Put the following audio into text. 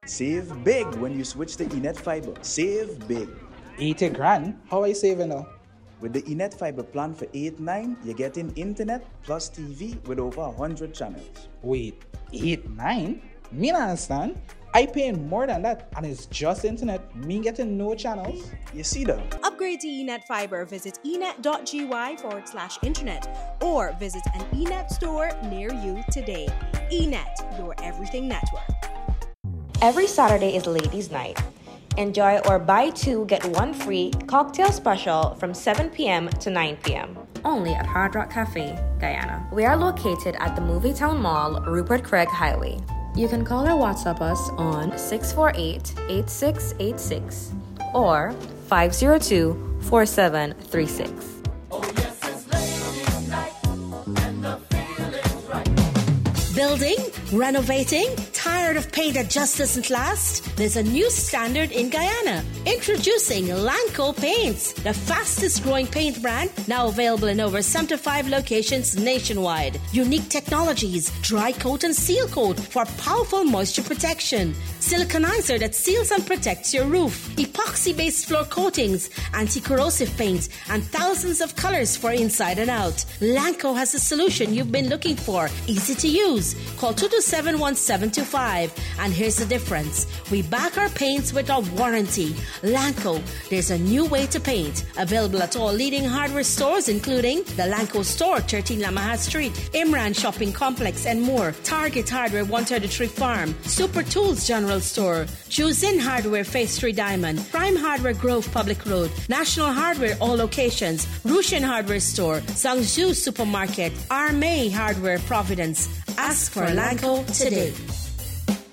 Save big when you switch to Enet Fiber. Save big. 80 grand? How I saving now? With the Enet Fiber plan for 8-9, you're getting internet plus TV with over 100 channels. Wait, 8-9? Me not understand. I paying more than that and it's just internet. Me getting no channels. You see that? Upgrade to Enet Fiber. Visit enet.gy/internet or visit an Enet store near you today. Enet, your everything network. Every Saturday is Ladies' Night. Enjoy our buy two, get one free cocktail special from 7 p.m. to 9 p.m. Only at Hard Rock Cafe, Guyana. We are located at the Movietown Mall, Rupert Craig Highway. You can call or WhatsApp us on 648-8686 or 502-4736. Building? Renovating? Tired of paint that just doesn't last? There's a new standard in Guyana. Introducing Lanco Paints, the fastest growing paint brand, now available in over 75 locations nationwide. Unique technologies, dry coat and seal coat for powerful moisture protection. Siliconizer that seals and protects your roof. Epoxy-based floor coatings, anti-corrosive paint, and thousands of colors for inside and out. Lanco has the solution you've been looking for. Easy to use. Call 227-1725. And here's the difference. We back our paints with a warranty. Lanco, there's a new way to paint. Available at all leading hardware stores, including the Lanco Store, 13 Lamaha Street, Imran Shopping Complex, and more. Target Hardware, 133 Farm, Super Tools General Store, Choose In Hardware, Phase 3 Diamond, Prime Hardware, Grove Public Road, National Hardware, all locations, Rushin Hardware Store, Zhangzhou Supermarket, Armay Hardware, Providence. Ask for Lanco today.